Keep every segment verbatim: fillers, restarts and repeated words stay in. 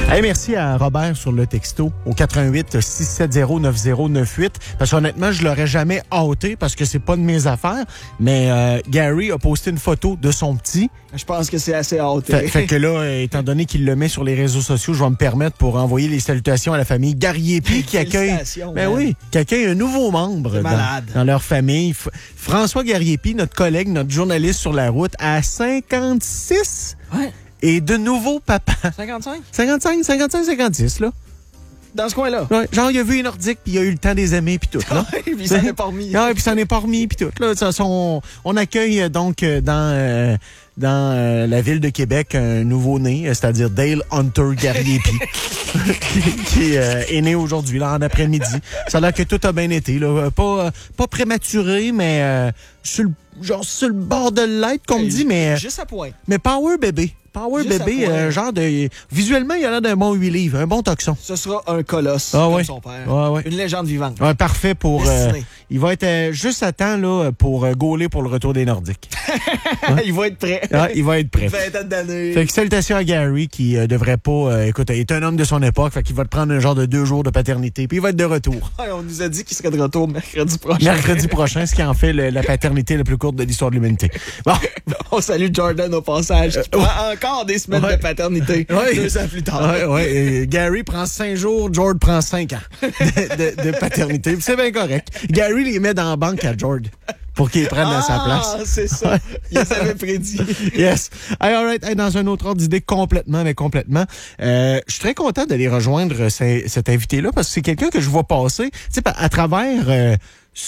Hey, merci à Robert sur le texto au quatre un huit, six sept zéro, neuf zéro neuf huit. Parce qu'honnêtement, je l'aurais jamais hâté parce que c'est pas de mes affaires. Mais euh, Gary a posté une photo de son petit. Je pense que c'est assez hâté. Fait, fait que là, étant donné qu'il le met sur les réseaux sociaux, je vais me permettre pour envoyer les salutations à la famille Gariepi qui accueille, ben oui, qui accueille un nouveau membre dans, dans leur famille. F- François Gariepi, notre collègue, notre journaliste sur la route, à cinquante-six. Ouais. Et de nouveau papa. cinquante-cinq? cinquante-cinq, cinquante-cinq, cinquante-six, là. Dans ce coin-là? Ouais, genre, il a vu les Nordiques, puis il a eu le temps des aimer, puis tout, là. puis il s'en est pas remis. Ouais, puis il s'en est pas remis, puis tout, là. Ça, on, on accueille, donc, dans, euh, dans euh, la ville de Québec, un nouveau-né, c'est-à-dire Dale Hunter Gariepi, qui, qui euh, est né aujourd'hui, là, en après-midi. Ça a l'air que tout a bien été, là. Pas, pas prématuré, mais euh, sur le, genre sur le bord de l'être, qu'on me dit, mais... Juste à point. Mais power bébé. Power Juste bébé, euh, genre de... Visuellement, il a l'air d'un bon huit livres, un bon toxon. Ce sera un colosse, ah, comme ouais. son père. Ah, ouais. Une légende vivante. Ouais, parfait pour... Euh, il va être euh, juste à temps là, pour euh, gauler pour le retour des Nordiques. Ouais. Il va être prêt. Ouais, il va être prêt. vingtaine d'années. Fait que salutations à Gary qui euh, devrait pas... Euh, écoute, il est un homme de son époque, fait qu'il va te prendre un genre de deux jours de paternité, puis il va être de retour. Ouais, on nous a dit qu'il serait de retour mercredi prochain. Mercredi prochain, ce qui en fait le, la paternité la plus courte de l'histoire de l'humanité. Bon. On salue Jordan au passage, qui euh, prend ouais. encore des semaines ouais. de paternité. Ouais. Deux ans plus tard. Ouais, ouais. Et Gary prend cinq jours, George prend cinq ans de, de, de paternité. C'est bien correct. Gary les met dans la banque à George pour qu'il prenne ah, sa place. Ah, c'est ça. Ouais. Il s'avait prédit. Yes. Hey, all right. Hey, dans un autre ordre d'idée, complètement, mais complètement. Euh, je suis très content d'aller rejoindre ces, cet invité-là parce que c'est quelqu'un que je vois passer, tu sais, à travers euh,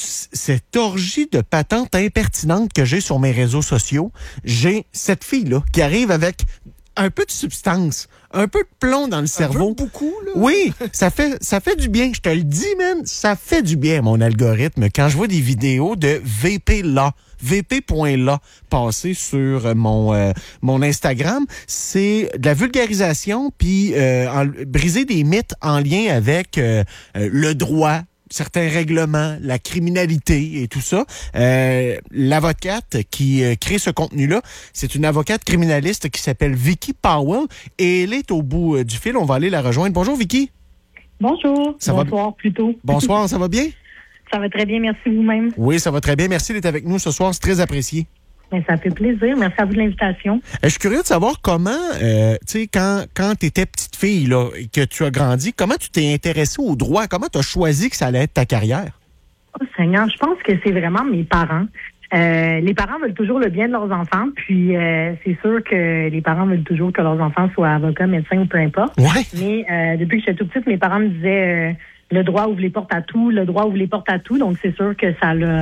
cette orgie de patentes impertinentes que j'ai sur mes réseaux sociaux. J'ai cette fille-là qui arrive avec un peu de substance, un peu de plomb dans le cerveau. Un peu beaucoup, là. Oui, ça fait, ça fait du bien. Je te le dis, man, ça fait du bien, mon algorithme, quand je vois des vidéos de V P là. V P point L A passer sur mon euh, mon Instagram, c'est de la vulgarisation puis euh, en, briser des mythes en lien avec euh, euh, le droit, certains règlements, la criminalité et tout ça. Euh, l'avocate qui euh, crée ce contenu-là, c'est une avocate criminaliste qui s'appelle Vicky Powell et elle est au bout euh, du fil. On va aller la rejoindre. Bonjour, Vicky. Bonjour. Ça Bonsoir, va... plutôt. Bonsoir, ça va bien? Ça va très bien, merci vous-même. Oui, ça va très bien. Merci d'être avec nous ce soir, c'est très apprécié. Bien, ça fait plaisir. Merci à vous de l'invitation. Je suis curieux de savoir comment, euh, tu sais, quand, quand tu étais petite fille là, et que tu as grandi, comment tu t'es intéressée au droit? Comment tu as choisi que ça allait être ta carrière? Oh, Seigneur, je pense que c'est vraiment mes parents. Euh, les parents veulent toujours le bien de leurs enfants, puis euh, c'est sûr que les parents veulent toujours que leurs enfants soient avocats, médecins ou peu importe. Ouais. Mais euh, depuis que j'étais tout petite, mes parents me disaient euh, le droit ouvre les portes à tout, le droit ouvre les portes à tout, donc c'est sûr que ça l'a...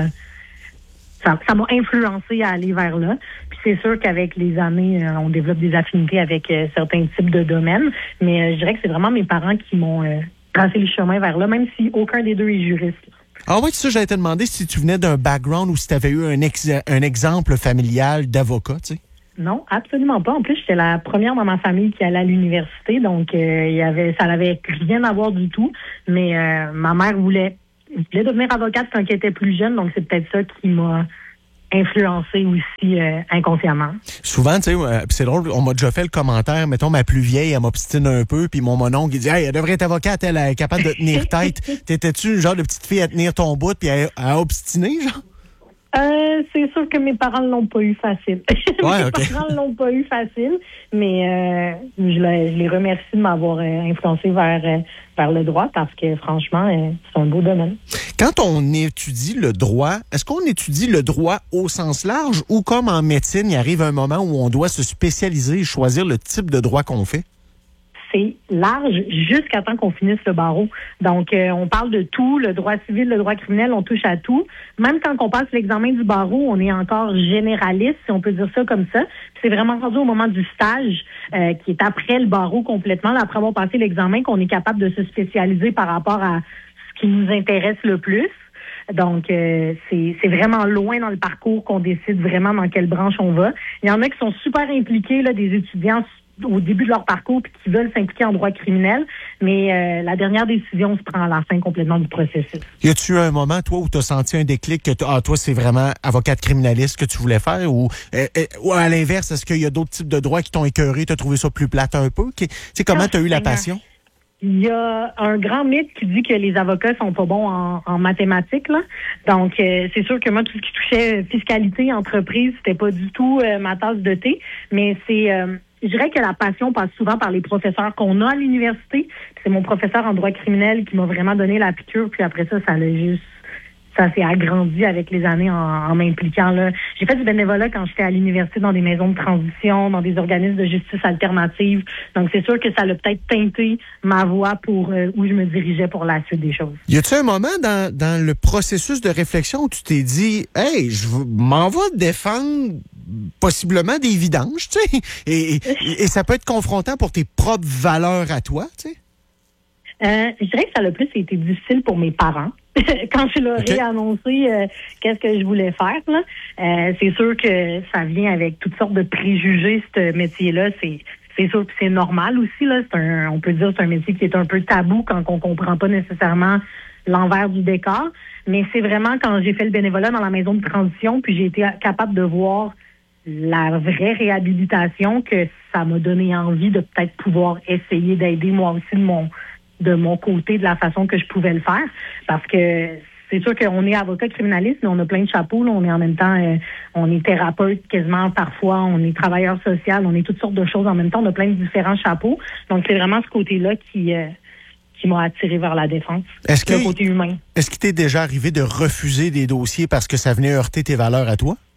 Ça, ça m'a influencé à aller vers là. Puis c'est sûr qu'avec les années, euh, on développe des affinités avec euh, certains types de domaines. Mais euh, je dirais que c'est vraiment mes parents qui m'ont euh, tracé le chemin vers là, même si aucun des deux est juriste. Ah oui, ça, j'allais te demander si tu venais d'un background ou si tu avais eu un, ex- un exemple familial d'avocat, tu sais. Non, absolument pas. En plus, j'étais la première dans ma famille qui allait à l'université, donc euh, il y avait, ça n'avait rien à voir du tout. Mais euh, ma mère voulait Je voulais devenir avocate quand elle était plus jeune, donc c'est peut-être ça qui m'a influencé aussi euh, inconsciemment. Souvent, tu sais, euh, c'est drôle, on m'a déjà fait le commentaire, mettons, ma plus vieille, elle m'obstine un peu, puis mon mononcle, il dit « Hey, elle devrait être avocate, elle, elle est capable de tenir tête. » T'étais-tu le genre de petite fille à tenir ton bout puis à, à obstiner, genre? Euh, c'est sûr que mes parents ne l'ont pas eu facile. Ouais, mes okay. parents ne l'ont pas eu facile, mais euh, je, les, je les remercie de m'avoir euh, influencé vers, euh, vers le droit parce que, franchement, euh, c'est un beau domaine. Quand on étudie le droit, est-ce qu'on étudie le droit au sens large ou comme en médecine, il arrive un moment où on doit se spécialiser et choisir le type de droit qu'on fait? C'est large jusqu'à temps qu'on finisse le barreau. Donc, euh, on parle de tout, le droit civil, le droit criminel, on touche à tout. Même quand on passe l'examen du barreau, on est encore généraliste, si on peut dire ça comme ça. Puis c'est vraiment rendu au moment du stage, euh, qui est après le barreau complètement, là, après avoir passé l'examen, qu'on est capable de se spécialiser par rapport à ce qui nous intéresse le plus. Donc, euh, c'est, c'est vraiment loin dans le parcours qu'on décide vraiment dans quelle branche on va. Il y en a qui sont super impliqués, là, des étudiants au début de leur parcours puis qui veulent s'impliquer en droit criminel, mais euh, la dernière décision se prend à la fin complètement du processus. Y a-tu eu un moment, toi, où tu as senti un déclic que ah, toi, c'est vraiment avocate criminaliste que tu voulais faire ou, euh, euh, ou à l'inverse, est-ce qu'il y a d'autres types de droits qui t'ont écœuré, tu as trouvé ça plus plate un peu? Tu sais, comment tu as eu la passion? Il y a un grand mythe qui dit que les avocats sont pas bons en, en mathématiques, là. Donc, euh, c'est sûr que moi, tout ce qui touchait fiscalité, entreprise, c'était pas du tout euh, ma tasse de thé. Mais c'est, euh, je dirais que la passion passe souvent par les professeurs qu'on a à l'université. C'est mon professeur en droit criminel qui m'a vraiment donné la piqûre. Puis après ça, ça l'a juste... ça s'est agrandi avec les années en, en m'impliquant là. J'ai fait du bénévolat quand j'étais à l'université dans des maisons de transition, dans des organismes de justice alternative. Donc, c'est sûr que ça l'a peut-être teinté ma voie pour euh, où je me dirigeais pour la suite des choses. Y a-t-il un moment dans, dans le processus de réflexion où tu t'es dit, hey, je m'en vais défendre possiblement des vidanges, tu sais, et, et, et ça peut être confrontant pour tes propres valeurs à toi, tu sais? Euh, je dirais que ça a le plus été difficile pour mes parents. Quand je leur ai okay. annoncé euh, qu'est-ce que je voulais faire, là, euh, c'est sûr que ça vient avec toutes sortes de préjugés, ce métier-là. C'est, c'est sûr que c'est normal aussi. Là. C'est un, on peut dire que c'est un métier qui est un peu tabou quand on comprend pas nécessairement l'envers du décor. Mais c'est vraiment quand j'ai fait le bénévolat dans la maison de transition, puis j'ai été capable de voir la vraie réhabilitation que ça m'a donné envie de peut-être pouvoir essayer d'aider moi aussi de mon de mon côté, de la façon que je pouvais le faire. Parce que c'est sûr qu'on est avocat criminaliste, mais on a plein de chapeaux. Là. On est en même temps, euh, on est thérapeute quasiment parfois, on est travailleur social, on est toutes sortes de choses en même temps. On a plein de différents chapeaux. Donc, c'est vraiment ce côté-là qui... Euh, qui m'a attiré vers la défense. Est-ce que, le côté humain. Est-ce qu'il t'est déjà arrivé de refuser des dossiers parce que ça venait heurter tes valeurs à toi?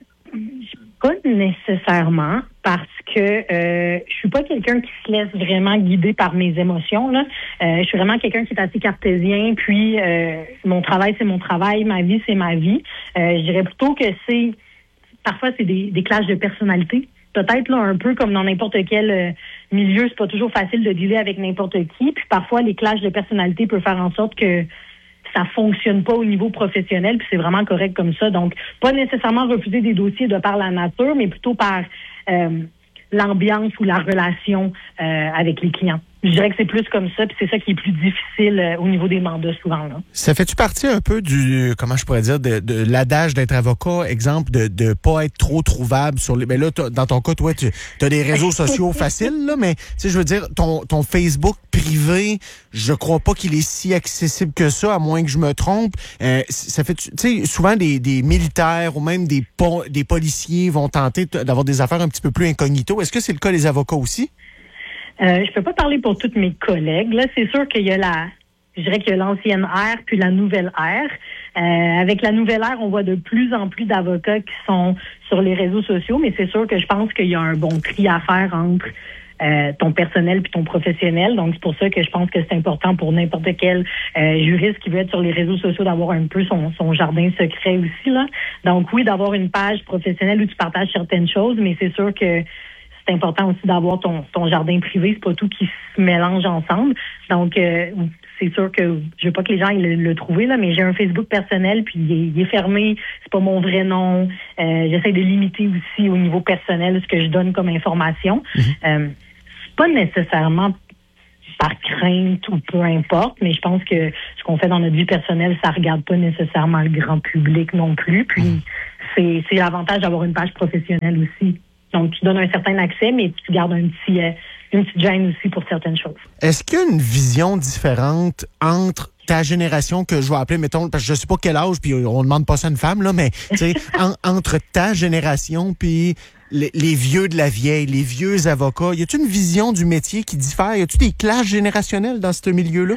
Pas nécessairement, parce que euh, je suis pas quelqu'un qui se laisse vraiment guider par mes émotions. Là, euh, je suis vraiment quelqu'un qui est assez cartésien. Puis euh, mon travail c'est mon travail, ma vie c'est ma vie. Euh, je dirais plutôt que c'est parfois c'est des, des clashs de personnalité. Peut-être là un peu comme dans n'importe quel euh, milieu, c'est pas toujours facile de dealer avec n'importe qui. Puis parfois les clashs de personnalité peuvent faire en sorte que ça fonctionne pas au niveau professionnel, puis c'est vraiment correct comme ça. Donc, pas nécessairement refuser des dossiers de par la nature, mais plutôt par euh, l'ambiance ou la relation euh, avec les clients. Je dirais que c'est plus comme ça, puis c'est ça qui est plus difficile euh, au niveau des mandats souvent. Là. Ça fait-tu partie un peu du, comment je pourrais dire, de, de l'adage d'être avocat, exemple, de de pas être trop trouvable sur les... Ben là, dans ton cas, toi, tu as des réseaux sociaux faciles, là, mais tu sais, je veux dire, ton, ton Facebook privé, je crois pas qu'il est si accessible que ça, à moins que je me trompe. Euh, ça fait, tu sais, souvent des, des militaires ou même des, po- des policiers vont tenter d'avoir des affaires un petit peu plus incognito. Est-ce que c'est le cas des avocats aussi? Euh, je peux pas parler pour tous mes collègues. Là, c'est sûr qu'il y a la, je dirais qu'il y a l'ancienne ère puis la nouvelle ère. Euh, avec la nouvelle ère, on voit de plus en plus d'avocats qui sont sur les réseaux sociaux, mais c'est sûr que je pense qu'il y a un bon tri à faire entre euh, ton personnel puis ton professionnel. Donc, c'est pour ça que je pense que c'est important pour n'importe quel euh, juriste qui veut être sur les réseaux sociaux d'avoir un peu son, son jardin secret aussi, là. Donc, oui, d'avoir une page professionnelle où tu partages certaines choses, mais c'est sûr que c'est important aussi d'avoir ton, ton jardin privé. C'est pas tout qui se mélange ensemble. Donc, euh, c'est sûr que je veux pas que les gens aient le, le trouver, là, mais j'ai un Facebook personnel, puis il est, il est fermé. C'est pas mon vrai nom. Euh, j'essaie de limiter aussi au niveau personnel ce que je donne comme information. Mm-hmm. Euh, c'est pas nécessairement par crainte ou peu importe, mais je pense que ce qu'on fait dans notre vie personnelle, ça regarde pas nécessairement le grand public non plus. Puis, mm. c'est, c'est l'avantage d'avoir une page professionnelle aussi. Donc, tu donnes un certain accès, mais tu gardes un petit, euh, une petite gêne aussi pour certaines choses. Est-ce qu'il y a une vision différente entre ta génération, que je vais appeler, mettons, parce que je sais pas quel âge, puis on demande pas ça à une femme, là, mais tu sais, en, entre ta génération puis les, les vieux de la vieille, les vieux avocats, y a-t-il une vision du métier qui diffère? Y a-t-il des classes générationnelles dans ce milieu-là?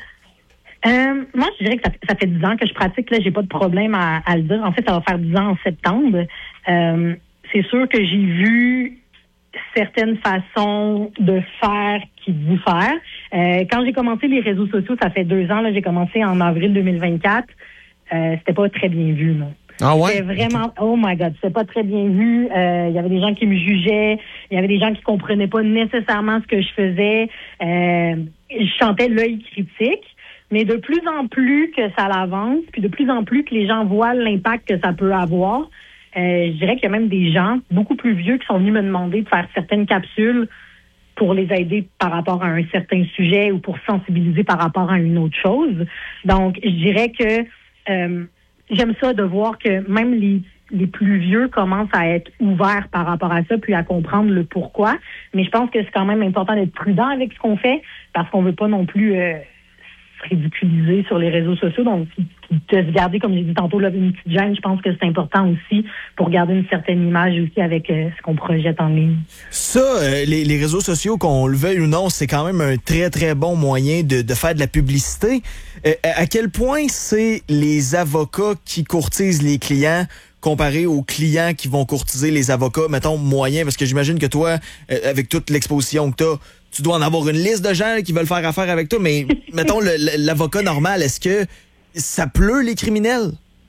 Euh, moi, je dirais que ça, ça fait dix ans que je pratique. Là, j'ai pas de problème à, à le dire. En fait, ça va faire dix ans en septembre. Euh, C'est sûr que j'ai vu certaines façons de faire qui diffèrent. Euh, quand j'ai commencé les réseaux sociaux, ça fait deux ans, là, j'ai commencé en avril deux mille vingt-quatre. Euh, c'était pas très bien vu, non. Ah ouais? C'était vraiment, oh my God, c'était pas très bien vu. Il euh, y avait des gens qui me jugeaient. Il y avait des gens qui comprenaient pas nécessairement ce que je faisais. Euh, je chantais l'œil critique. Mais de plus en plus que ça l'avance, puis de plus en plus que les gens voient l'impact que ça peut avoir, Euh, je dirais qu'il y a même des gens beaucoup plus vieux qui sont venus me demander de faire certaines capsules pour les aider par rapport à un certain sujet ou pour sensibiliser par rapport à une autre chose. Donc, je dirais que euh, j'aime ça de voir que même les les plus vieux commencent à être ouverts par rapport à ça, puis à comprendre le pourquoi. Mais je pense que c'est quand même important d'être prudent avec ce qu'on fait, parce qu'on veut pas non plus euh, se ridiculiser sur les réseaux sociaux. Donc, de se garder, comme j'ai dit tantôt, là, une petite gêne, je pense que c'est important aussi pour garder une certaine image aussi avec euh, ce qu'on projette en ligne. Ça, euh, les, les réseaux sociaux, qu'on le veuille ou non, c'est quand même un très, très bon moyen de, de faire de la publicité. Euh, à quel point c'est les avocats qui courtisent les clients comparé aux clients qui vont courtiser les avocats, mettons, moyens, parce que j'imagine que toi, euh, avec toute l'exposition que tu as, tu dois en avoir une liste de gens là, qui veulent faire affaire avec toi, mais mettons, le, l'avocat normal, est-ce que ça pleut les criminels?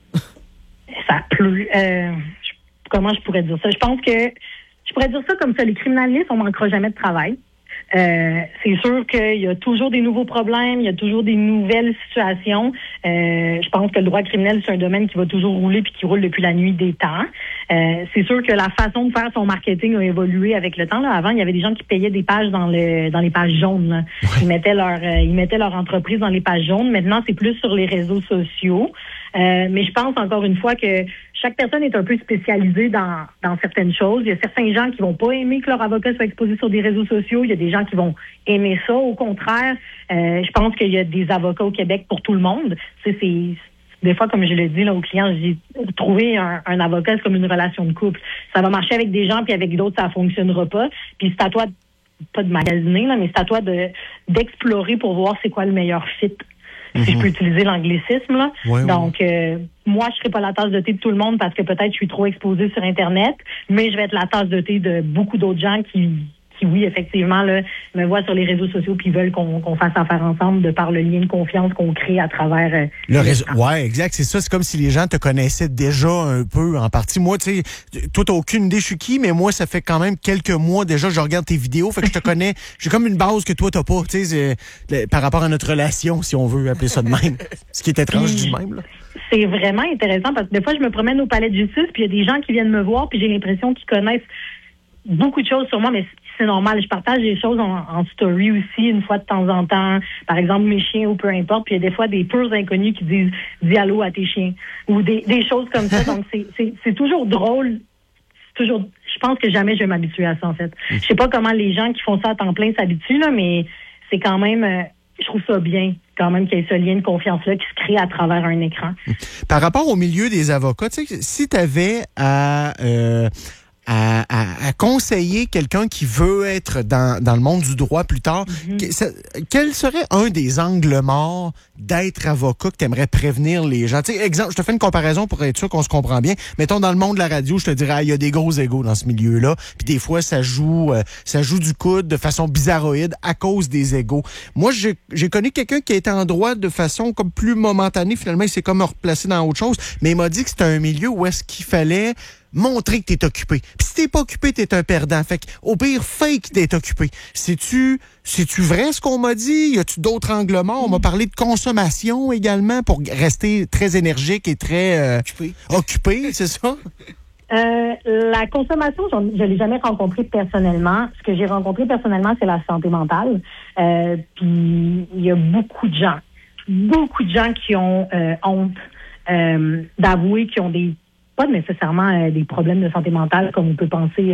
Ça pleut. Euh, comment je pourrais dire ça? Je pense que, je pourrais dire ça comme ça, les criminalistes, on manquera jamais de travail. Euh, c'est sûr qu'il y a toujours des nouveaux problèmes, il y a toujours des nouvelles situations. Euh, je pense que le droit criminel, c'est un domaine qui va toujours rouler puis qui roule depuis la nuit des temps. Euh, c'est sûr que la façon de faire son marketing a évolué avec le temps. Là. Avant, il y avait des gens qui payaient des pages dans le dans les pages jaunes. Là. Ils mettaient leur euh, ils mettaient leur entreprise dans les pages jaunes. Maintenant, c'est plus sur les réseaux sociaux. Euh, mais je pense encore une fois que chaque personne est un peu spécialisée dans, dans certaines choses. Il y a certains gens qui vont pas aimer que leur avocat soit exposé sur des réseaux sociaux. Il y a des gens qui vont aimer ça. Au contraire, euh, je pense qu'il y a des avocats au Québec pour tout le monde. C'est, c'est des fois, comme je le dis là aux clients, je dis trouver un, un avocat, c'est comme une relation de couple. Ça va marcher avec des gens, puis avec d'autres, ça fonctionnera pas. Puis c'est à toi, pas de magasiner, là, mais c'est à toi de d'explorer pour voir c'est quoi le meilleur fit. Si je peux utiliser l'anglicisme, là. Ouais, Donc, euh, moi, je serai pas la tasse de thé de tout le monde parce que peut-être je suis trop exposée sur Internet, mais je vais être la tasse de thé de beaucoup d'autres gens qui, qui oui, effectivement, là, me voient sur les réseaux sociaux puis veulent qu'on, qu'on fasse affaire ensemble de par le lien de confiance qu'on crée à travers euh, le réseau. Ouais, exact, c'est ça. C'est comme si les gens te connaissaient déjà un peu en partie. Moi, tu sais, toi, t'as aucune idée je suis qui, mais moi, ça fait quand même quelques mois déjà je regarde tes vidéos, fait que je te connais. J'ai comme une base que toi, t'as pas, tu sais, par rapport à notre relation, si on veut appeler ça de même. Ce qui est étrange du même, là. C'est vraiment intéressant parce que des fois, je me promène au palais de justice puis il y a des gens qui viennent me voir puis j'ai l'impression qu'ils connaissent beaucoup de choses sur moi, mais c'est normal. Je partage des choses en, en story aussi, une fois de temps en temps. Par exemple, mes chiens ou peu importe. Puis il y a des fois des purs inconnus qui disent « dis allô à tes chiens » ou des, des choses comme ça. Donc, c'est, c'est, c'est toujours drôle. C'est toujours. Je pense que jamais je vais m'habituer à ça, en fait. Je sais pas comment les gens qui font ça à temps plein s'habituent, là, mais c'est quand même... Euh, je trouve ça bien, quand même, qu'il y ait ce lien de confiance-là qui se crée à travers un écran. Par rapport au milieu des avocats, tu sais, si tu avais à... Euh À, à, à conseiller quelqu'un qui veut être dans, dans le monde du droit plus tard, mm-hmm. que, ça, quel serait un des angles morts d'être avocat que tu aimerais prévenir les gens? Tu sais, exemple, je te fais une comparaison pour être sûr qu'on se comprend bien. Mettons, dans le monde de la radio, je te dirais, ah, il y a des gros égos dans ce milieu-là, puis des fois, ça joue euh, ça joue du coude de façon bizarroïde à cause des égos. Moi, j'ai, j'ai connu quelqu'un qui était en droit de façon comme plus momentanée. Finalement, il s'est comme replacé dans autre chose, mais il m'a dit que c'était un milieu où est-ce qu'il fallait montrer que t'es occupé. Puis si t'es pas occupé, t'es un perdant. Fait qu'au pire, fake d'être occupé. C'est-tu, c'est-tu vrai ce qu'on m'a dit? Y a-tu d'autres angles morts? On m'a parlé de consommation également pour rester très énergique et très euh, occupé. Occupé, c'est ça? Euh, la consommation, je ne l'ai jamais rencontrée personnellement. Ce que j'ai rencontré personnellement, c'est la santé mentale. Euh, puis il y a beaucoup de gens, beaucoup de gens qui ont euh, honte euh, d'avouer qu'ils ont des pas nécessairement euh, des problèmes de santé mentale comme on peut penser